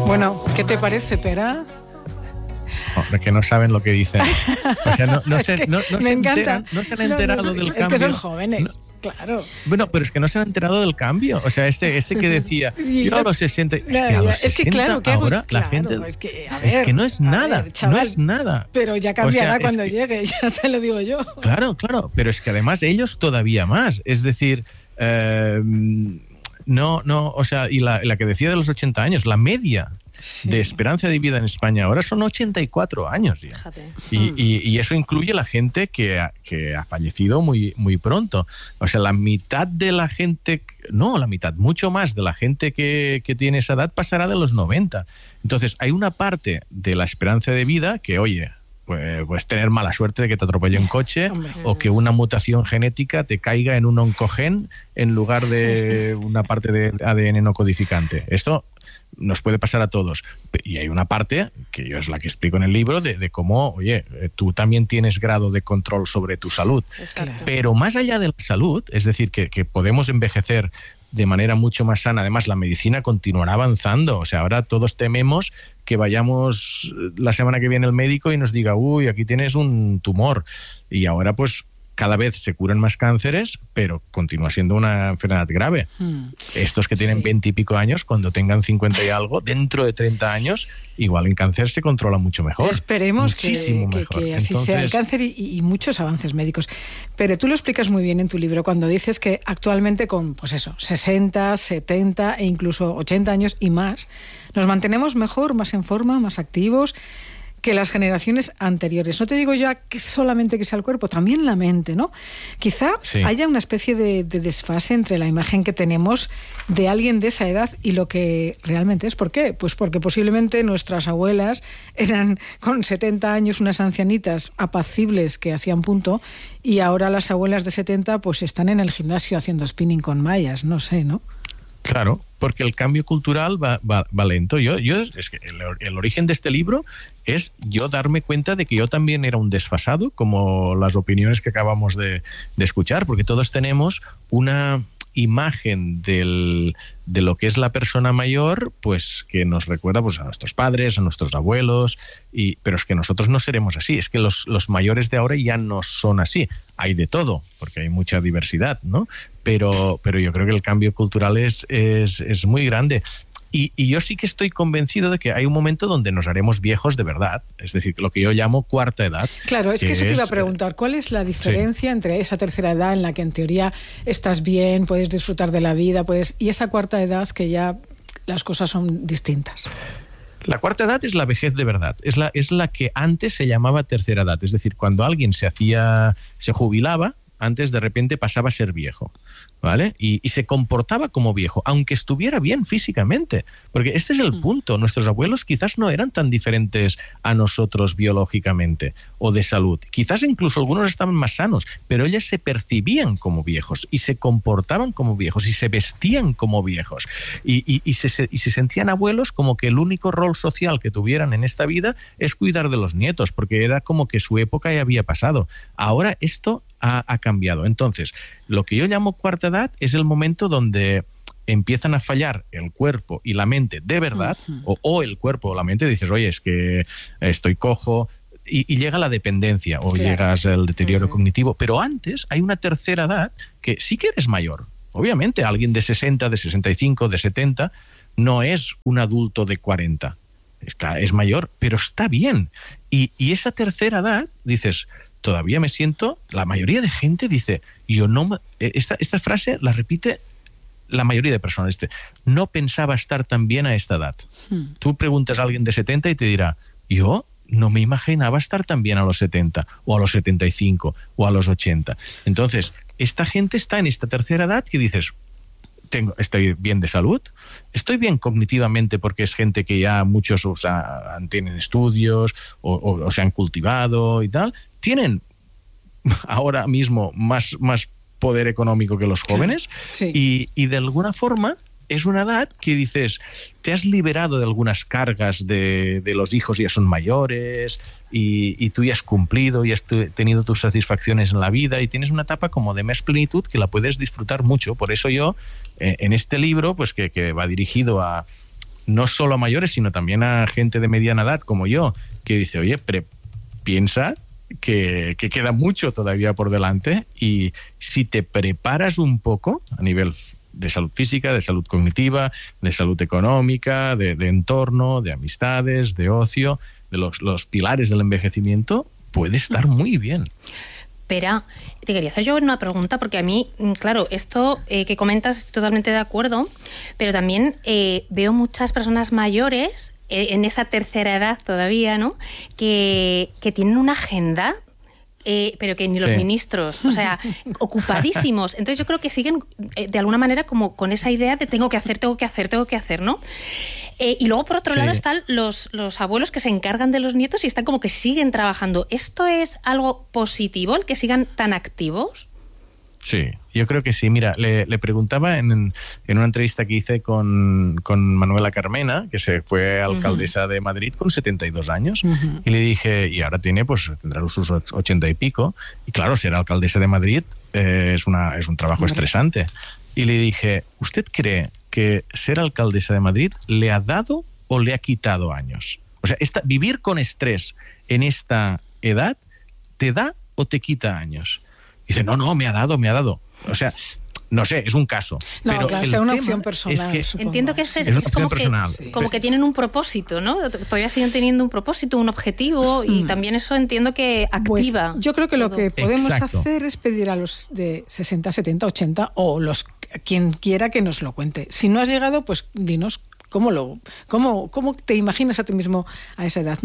Bueno, ¿qué te parece, Pera? No, que no saben lo que dicen. O sea, no se han enterado del cambio. Es que son jóvenes. No. Claro. Bueno, pero es que no se han enterado del cambio. O sea, ese que decía, yo a los 60... Es que a los 60 claro, ahora la gente... Es que no es nada, chaval, no es nada. Pero ya cambiará cuando llegue, ya te lo digo yo. Claro, pero es que además ellos todavía más. Es decir, o sea, y la que decía de los 80 años, la media de esperanza de vida en España ahora son 84 años ya. Y eso incluye la gente que ha fallecido muy, muy pronto. O sea, la mitad de la gente, mucho más de la gente que tiene esa edad pasará de los 90. Entonces, hay una parte de la esperanza de vida que, oye, pues tener mala suerte de que te atropelle un coche o que una mutación genética te caiga en un oncogen en lugar de una parte de ADN no codificante. Esto nos puede pasar a todos. Y hay una parte, que yo es la que explico en el libro, de cómo, oye, tú también tienes grado de control sobre tu salud. Exacto. Pero más allá de la salud, es decir, que podemos envejecer de manera mucho más sana. Además, la medicina continuará avanzando. O sea, ahora todos tememos que vayamos la semana que viene al médico y nos diga, uy, aquí tienes un tumor. Y ahora, pues, cada vez se curan más cánceres, pero continúa siendo una enfermedad grave. Estos que tienen 20 y pico años, cuando tengan 50 y algo, dentro de 30 años, igual en cáncer se controla mucho mejor. Esperemos que así sea el cáncer y muchos avances médicos. Pero tú lo explicas muy bien en tu libro cuando dices que actualmente con, pues eso, 60, 70 e incluso 80 años y más, nos mantenemos mejor, más en forma, más activos que las generaciones anteriores. No te digo ya que solamente que sea el cuerpo, también la mente, ¿no? Quizá haya una especie de desfase entre la imagen que tenemos de alguien de esa edad y lo que realmente es. ¿Por qué? Pues porque posiblemente nuestras abuelas eran con 70 años unas ancianitas apacibles que hacían punto y ahora las abuelas de 70 pues están en el gimnasio haciendo spinning con mallas, no sé, ¿no? Claro, porque el cambio cultural va lento. Yo es que el origen de este libro es yo darme cuenta de que yo también era un desfasado, como las opiniones que acabamos de escuchar, porque todos tenemos una imagen de lo que es la persona mayor, pues que nos recuerda pues a nuestros padres, a nuestros abuelos, pero es que nosotros no seremos así. Es que los mayores de ahora ya no son así. Hay de todo, porque hay mucha diversidad, ¿no? Pero yo creo que el cambio cultural es muy grande. Y yo sí que estoy convencido de que hay un momento donde nos haremos viejos de verdad, es decir, lo que yo llamo cuarta edad. Claro, es que eso te iba a preguntar, ¿cuál es la diferencia entre esa tercera edad en la que en teoría estás bien, puedes disfrutar de la vida, y esa cuarta edad que ya las cosas son distintas? La cuarta edad es la vejez de verdad, es la que antes se llamaba tercera edad, es decir, cuando alguien se jubilaba, antes de repente pasaba a ser viejo, ¿vale? Y se comportaba como viejo, aunque estuviera bien físicamente, porque este es el punto. Nuestros abuelos quizás no eran tan diferentes a nosotros biológicamente o de salud. Quizás incluso algunos estaban más sanos, pero ellos se percibían como viejos y se comportaban como viejos y se vestían como viejos y se sentían abuelos como que el único rol social que tuvieran en esta vida es cuidar de los nietos, porque era como que su época ya había pasado. Ahora esto ha cambiado. Entonces, lo que yo llamo cuarta edad es el momento donde empiezan a fallar el cuerpo y la mente de verdad, o el cuerpo o la mente, dices, oye, es que estoy cojo, y llega la dependencia, o llegas al deterioro cognitivo. Pero antes hay una tercera edad que sí que eres mayor. Obviamente, alguien de 60, de 65, de 70, no es un adulto de 40. Es mayor, pero está bien. Y esa tercera edad, dices, todavía me siento, la mayoría de gente dice, esta frase la repite la mayoría de personas, no pensaba estar tan bien a esta edad. Tú preguntas a alguien de 70 y te dirá, yo no me imaginaba estar tan bien a los 70, o a los 75, o a los 80. Entonces, esta gente está en esta tercera edad que dices, estoy bien de salud, estoy bien cognitivamente porque es gente que ya muchos tienen estudios o se han cultivado y tal, tienen ahora mismo más poder económico que los jóvenes y de alguna forma es una edad que dices, te has liberado de algunas cargas de los hijos, ya son mayores y tú ya has cumplido y has tenido tus satisfacciones en la vida y tienes una etapa como de más plenitud que la puedes disfrutar mucho. Por eso yo, en este libro, pues que va dirigido a no solo a mayores, sino también a gente de mediana edad como yo, que dice, oye, piensa que queda mucho todavía por delante, y si te preparas un poco a nivel de salud física, de salud cognitiva, de salud económica, de entorno, de amistades, de ocio, de los pilares del envejecimiento, puede estar muy bien. Espera, te quería hacer yo una pregunta, porque a mí, claro, esto que comentas, estoy totalmente de acuerdo, pero también veo muchas personas mayores, en esa tercera edad todavía, ¿no?, que tienen una agenda, pero que ni los ministros, o sea, ocupadísimos. Entonces yo creo que siguen, de alguna manera, como con esa idea de tengo que hacer, ¿no? Y luego, por otro lado, están los abuelos que se encargan de los nietos y están como que siguen trabajando. ¿Esto es algo positivo, el que sigan tan activos? Sí, yo creo que sí. Mira, le preguntaba en una entrevista que hice con Manuela Carmena, que se fue alcaldesa de Madrid con 72 años, y le dije, y ahora tendrá sus 80 y pico, y claro, ser alcaldesa de Madrid es un trabajo estresante. Y le dije, ¿usted cree que ser alcaldesa de Madrid le ha dado o le ha quitado años? O sea, vivir con estrés en esta edad, ¿te da o te quita años? Dice, no, me ha dado. O sea, no sé, es un caso. No, pero claro, es una opción personal. Es que entiendo que es como que tienen un propósito, ¿no? Todavía siguen teniendo un propósito, un objetivo, y también eso entiendo que activa. Pues yo creo que todo. Lo que podemos hacer es pedir a los de 60, 70, 80 o quien quiera que nos lo cuente. Si no has llegado, pues dinos cómo te imaginas a ti mismo a esa edad.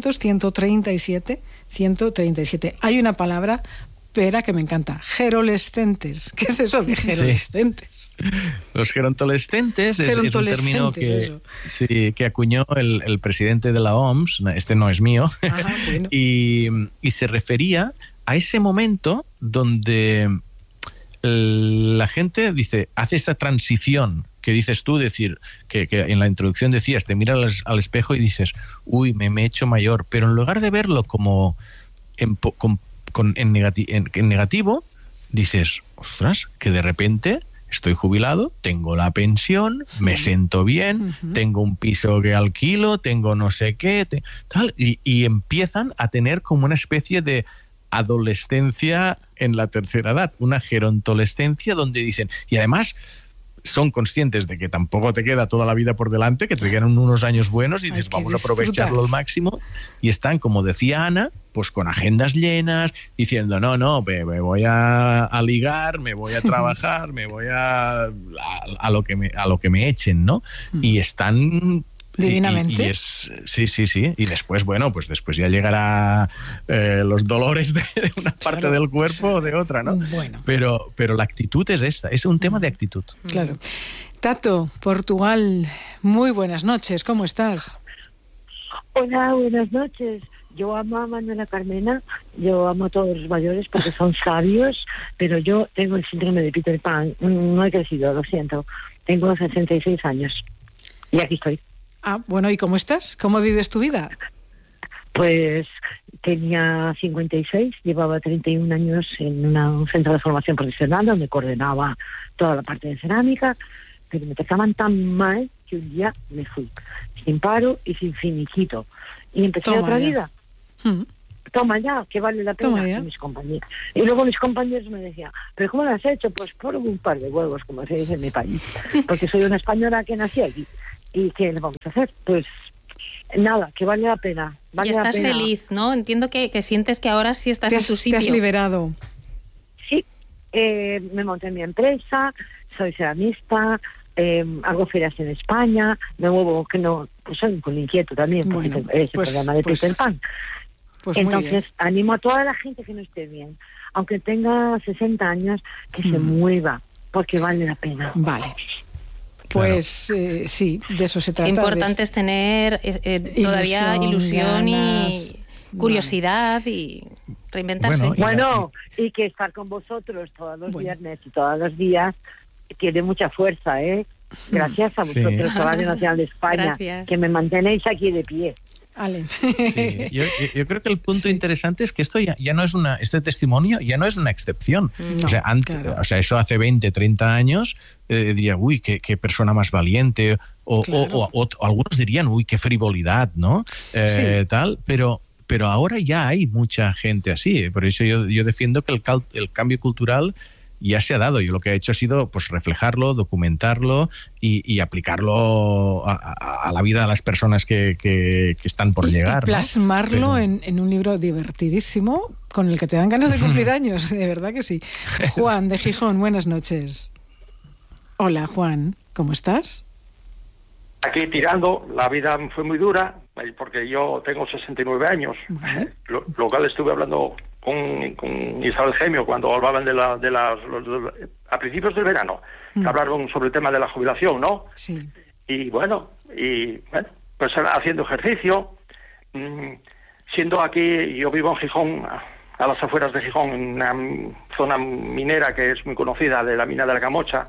900-137-137. Hay una palabra, Pera, que me encanta. Gerolescentes. ¿Qué es eso de gerolescentes? Sí. Los gerontolescentes es un término que acuñó el presidente de la OMS, este no es mío, bueno. y se refería a ese momento donde la gente hace esa transición que dices tú, decir que en la introducción decías, te miras al espejo y dices, uy, me he hecho mayor, pero en lugar de verlo como en negativo, dices, ostras, que de repente estoy jubilado, tengo la pensión, me siento bien, tengo un piso que alquilo, tengo no sé qué, tal, y empiezan a tener como una especie de adolescencia en la tercera edad, una gerontolescencia donde dicen, y además son conscientes de que tampoco te queda toda la vida por delante, que te quedan unos años buenos y dices, vamos a aprovecharlo al máximo, y están, como decía Ana, pues con agendas llenas, diciendo, no, me voy a ligar, me voy a trabajar, me voy a lo que me echen, ¿no? Y están divinamente. Sí. Y después, después ya llegará los dolores de una parte del cuerpo o de otra, ¿no? Bueno. Pero la actitud es esta, es un tema de actitud. Claro. Tato, Portugal, muy buenas noches, ¿cómo estás? Hola, buenas noches. Yo amo a Manuela Carmena, yo amo a todos los mayores porque son sabios, pero yo tengo el síndrome de Peter Pan, no he crecido, lo siento. Tengo 66 años y aquí estoy. Bueno, ¿y cómo estás? ¿Cómo vives tu vida? Pues tenía 56, llevaba 31 años en un centro de formación profesional donde coordinaba toda la parte de cerámica, pero me trataban tan mal que un día me fui, sin paro y sin finiquito. Y empecé otra vida. Toma ya, que vale la pena. Mis compañeros. Y luego mis compañeros me decían, ¿pero cómo lo has hecho? Pues por un par de huevos, como se dice en mi país. Porque soy una española que nací aquí. ¿Y qué le vamos a hacer? Pues nada, que vale la pena. Y estás feliz, ¿no? Entiendo que sientes que ahora sí estás en tu sitio. Te has liberado. Sí, me monté en mi empresa, soy ceramista, hago ferias en España, me muevo, que no, pues soy un inquieto también, porque es el programa de Peter Pan. Pues entonces, animo a toda la gente que no esté bien, aunque tenga 60 años, que se mueva, porque vale la pena. Vale. Pues sí, de eso se trata. Importante es tener todavía ilusión y curiosidad y reinventarse. Bueno, y que estar con vosotros todos los viernes y todos los días tiene mucha fuerza, ¿eh? Gracias a vosotros, Radio Nacional de España, que me mantenéis aquí de pie. Ale. Sí, yo creo que el punto interesante es que esto ya no es este testimonio ya no es una excepción. No, claro. O sea, eso hace 20, 30 años diría, uy, qué persona más valiente, o algunos dirían, uy, qué frivolidad, ¿no? Tal, pero ahora ya hay mucha gente así. Por eso yo defiendo que el cambio cultural ya se ha dado. Yo lo que he hecho ha sido pues reflejarlo, documentarlo y aplicarlo a la vida de las personas que están por llegar. Y plasmarlo, ¿no? en un libro divertidísimo con el que te dan ganas de cumplir años, de verdad que sí. Juan, de Gijón, buenas noches. Hola, Juan, ¿cómo estás? Aquí tirando, la vida fue muy dura, porque yo tengo 69 años, ¿vale? Lo cual estuve hablando con Isabel Gemio cuando hablaban a principios del verano, que hablaron sobre el tema de la jubilación, ¿no? Sí. Y bueno, pues haciendo ejercicio, siendo aquí, yo vivo en Gijón, a las afueras de Gijón, en una zona minera que es muy conocida, de la mina de la Camocha,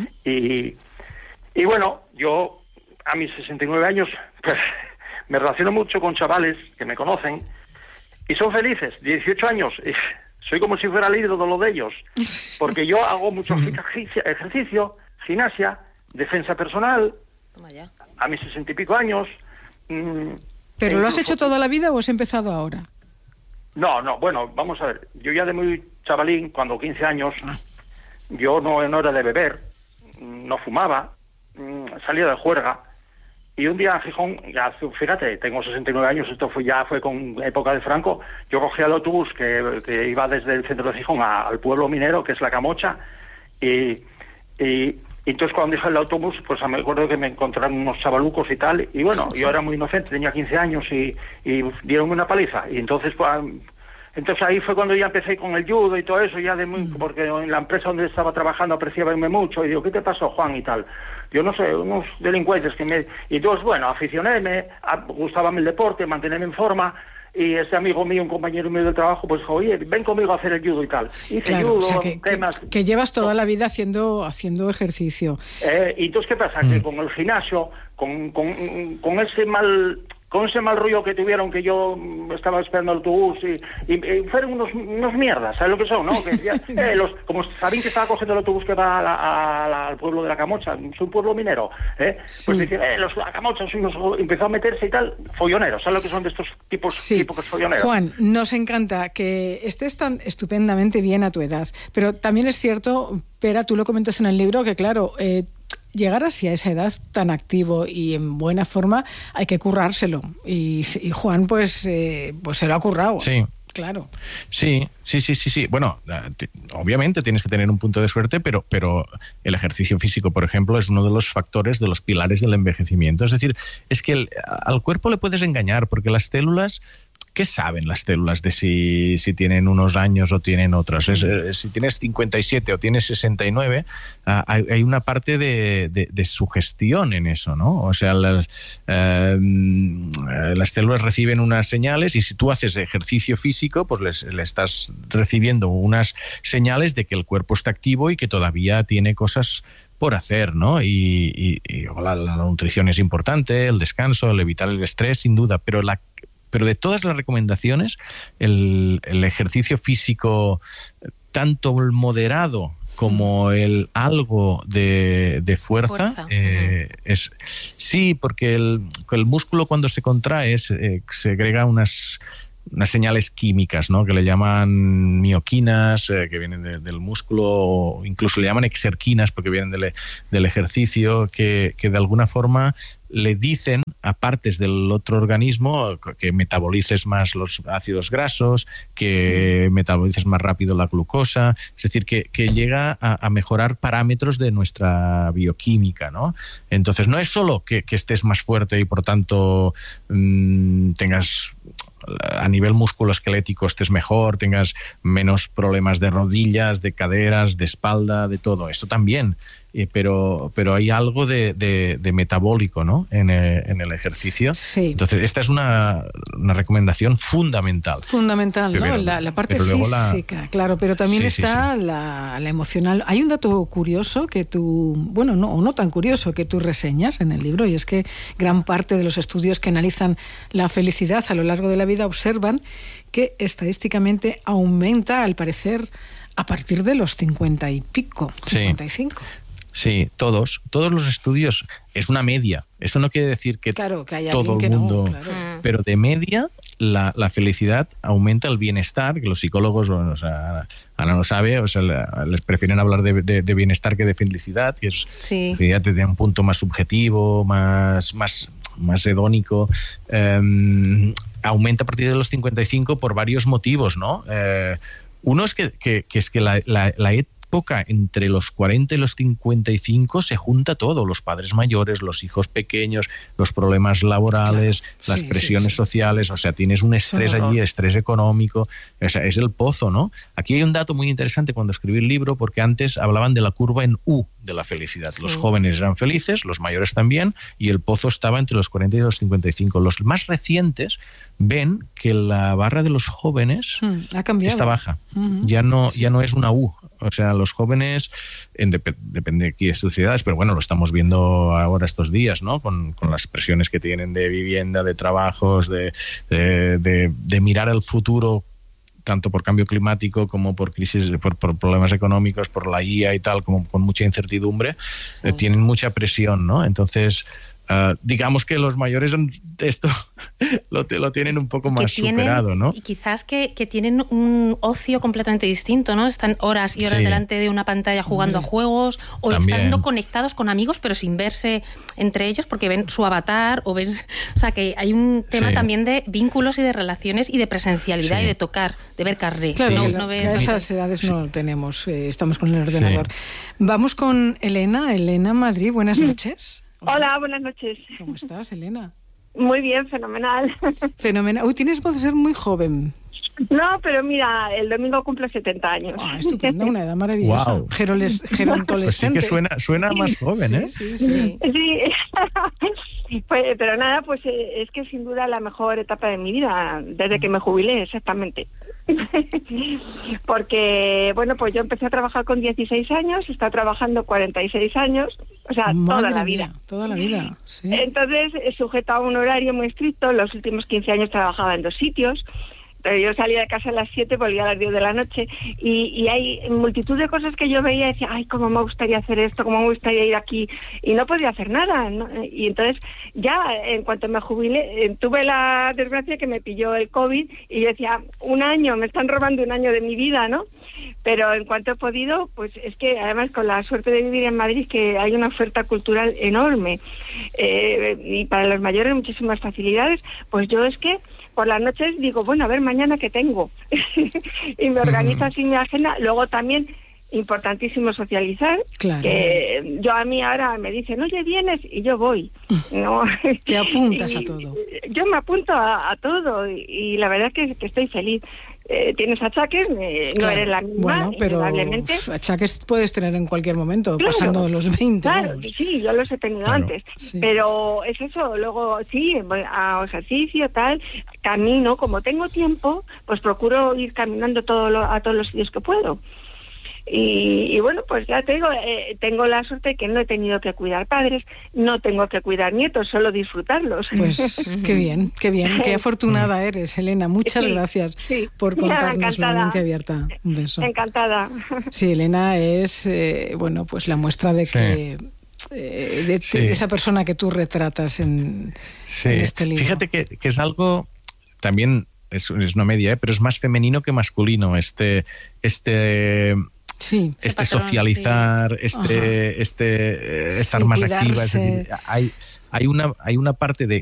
y bueno, yo a mis 69 años, pues me relaciono mucho con chavales que me conocen, y son felices, 18 años, y soy como si fuera el ídolo de ellos, porque yo hago mucho ejercicio, gimnasia, defensa personal, a mis 60 y pico años. ¿Pero lo has hecho toda la vida o has empezado ahora? No, bueno, vamos a ver, yo ya de muy chavalín, cuando 15 años, yo no era de beber, no fumaba, salía de juerga. Y un día en Gijón, ya fíjate, tengo 69 años, esto fue con época de Franco, yo cogía el autobús que iba desde el centro de Gijón al pueblo minero, que es la Camocha, y entonces cuando dije el autobús, pues me acuerdo que me encontraron unos chavalucos y tal, y bueno, yo era muy inocente, tenía 15 años y dieronme una paliza, y entonces ahí fue cuando ya empecé con el judo y todo eso, porque en la empresa donde estaba trabajando apreciabanme mucho, y digo, ¿qué te pasó, Juan? Y tal. Yo no sé, unos delincuentes y entonces, bueno, aficionéme, gustábame el deporte, mantenerme en forma, y ese amigo mío, un compañero mío del trabajo, pues dijo, oye, ven conmigo a hacer el judo y tal. Hice judo, o sea, que llevas toda la vida haciendo ejercicio. Y entonces, ¿qué pasa? Que con el gimnasio, con ese mal rollo que tuvieron, que yo estaba esperando el autobús y fueron unos mierdas, ¿sabes lo que son, no? Que como sabían que estaba cogiendo el autobús que va al pueblo de la Camocha, es un pueblo minero, sí. Pues decían, la Camocha empezó a meterse y tal, folloneros, ¿sabes lo que son de estos tipos folloneros? Juan, nos encanta que estés tan estupendamente bien a tu edad, pero también es cierto, Pera, tú lo comentas en el libro, que claro, llegar así a esa edad tan activo y en buena forma hay que currárselo, y Juan pues se lo ha currado. Sí. Claro. Sí. Bueno, obviamente tienes que tener un punto de suerte, pero el ejercicio físico, por ejemplo, es uno de los factores, de los pilares del envejecimiento. Es decir, es que al cuerpo le puedes engañar, porque las células, ¿qué saben las células de si tienen unos años o tienen otros? Si tienes 57 o tienes 69, hay una parte de sugestión en eso, ¿no? O sea, las células reciben unas señales, y si tú haces ejercicio físico, pues le estás recibiendo unas señales de que el cuerpo está activo y que todavía tiene cosas por hacer, ¿no? Y la nutrición es importante, el descanso, el evitar el estrés, sin duda, pero de todas las recomendaciones, el ejercicio físico, tanto el moderado como el algo de fuerza. Sí, porque el músculo, cuando se contrae, segrega unas señales químicas, ¿no? Que le llaman mioquinas, que vienen del músculo, o incluso le llaman exerquinas, porque vienen del ejercicio, que de alguna forma le dicen a partes del otro organismo que metabolices más los ácidos grasos, que metabolices más rápido la glucosa, es decir, que llega a mejorar parámetros de nuestra bioquímica, ¿no? Entonces no es solo que estés más fuerte y por tanto tengas, a nivel musculoesquelético, estés mejor, tengas menos problemas de rodillas, de caderas, de espalda, de todo. Esto también pero hay algo de metabólico, ¿no? en el ejercicio. Sí. Entonces, esta es una recomendación fundamental. Fundamental, ¿no? Pero, la parte pero física, claro, pero también está la emocional. Hay un dato curioso que tú, bueno, no tan curioso, que tú reseñas en el libro, y es que gran parte de los estudios que analizan la felicidad a lo largo de la vida observan que estadísticamente aumenta, al parecer, a partir de los 50 y pico, 55. Sí, todos los estudios, es una media. Eso no quiere decir que, claro, que hay todo el mundo, no, claro. Pero de media la felicidad aumenta el bienestar, que los psicólogos, bueno, o sea, Ana lo sabe, o sea, les prefieren hablar de bienestar que de felicidad, que es felicidad desde un punto más subjetivo, más hedónico. Aumenta a partir de los 55 por varios motivos, ¿no? Uno es que la época entre los 40 y los 55 se junta todo, los padres mayores, los hijos pequeños, los problemas laborales, las presiones sociales, o sea, tienes un estrés allí, estrés económico, o sea, es el pozo, ¿no? Aquí hay un dato muy interesante cuando escribí el libro, porque antes hablaban de la curva en U de la felicidad. Los jóvenes eran felices, los mayores también, y el pozo estaba entre los 40 y los 55. Los más recientes ven que la barra de los jóvenes ha cambiado. Está baja. Ya no es una U. O sea, los jóvenes, depende aquí de sus ciudades, pero bueno, lo estamos viendo ahora estos días, ¿no? Con las presiones que tienen de vivienda, de trabajos, de mirar el futuro, tanto por cambio climático como por crisis, por problemas económicos, por la IA y tal, como con mucha incertidumbre, tienen mucha presión, ¿no? Entonces, digamos que los mayores esto lo tienen un poco más superado, ¿no? Y quizás que tienen un ocio completamente distinto, ¿no? Están horas y horas delante de una pantalla jugando a juegos, o estando conectados con amigos, pero sin verse entre ellos, porque ven su avatar, o sea, que hay un tema también de vínculos y de relaciones y de presencialidad y de tocar, de ver carne. Claro, que a esas edades no tenemos, estamos con el ordenador. Vamos con Elena Madrid, buenas noches. Hola, buenas noches. ¿Cómo estás, Elena? Muy bien, fenomenal. Fenomenal. Uy, tienes voz de ser muy joven. No, pero mira, el domingo cumple 70 años. Estupendo, una edad maravillosa. Wow. Gerontolescente. Pues sí que suena más joven, ¿eh? Sí. Pues, pero nada, pues es que sin duda la mejor etapa de mi vida, desde que me jubilé, exactamente. Porque, bueno, pues yo empecé a trabajar con 16 años, he estado trabajando 46 años, o sea, toda la vida. Toda la vida, sí. Entonces, sujeto a un horario muy estricto, los últimos 15 años trabajaba en 2 sitios. Pero yo salía de casa a las 7, volvía a las 10 de la noche y hay multitud de cosas que yo veía y decía, ay, cómo me gustaría hacer esto, cómo me gustaría ir aquí, y no podía hacer nada, ¿no? Y entonces ya en cuanto me jubilé, tuve la desgracia que me pilló el COVID y yo decía, un año, me están robando un año de mi vida, ¿no? Pero en cuanto he podido, pues es que además con la suerte de vivir en Madrid, que hay una oferta cultural enorme y para los mayores muchísimas facilidades, pues yo es que por las noches digo, bueno, a ver, mañana qué tengo. Y me organizo así mi agenda. Luego también, importantísimo socializar. Claro. Que yo a mí ahora me dicen, oye, ¿vienes? Y yo voy. ¿No? Te apuntas a todo. Yo me apunto a todo y la verdad es que estoy feliz. Tienes achaques, no eres la misma, bueno, pero achaques puedes tener en cualquier momento, pasando los 20. Claro, vamos. sí, yo los he tenido antes, pero es eso, luego sí, a ejercicio, tal, camino, como tengo tiempo, pues procuro ir caminando a todos los sitios que puedo. Y bueno, pues ya te digo, tengo la suerte de que no he tenido que cuidar padres, no tengo que cuidar nietos, solo disfrutarlos. Pues qué bien, qué afortunada eres, Elena. Muchas gracias por contarnos La Mente Abierta. Un beso. Encantada. Sí, Elena es, bueno, pues la muestra de que de esa persona que tú retratas en este libro. Fíjate que es algo también, es una media, pero es más femenino que masculino, este patrón, socializar, estar más activa. Es decir, hay una parte de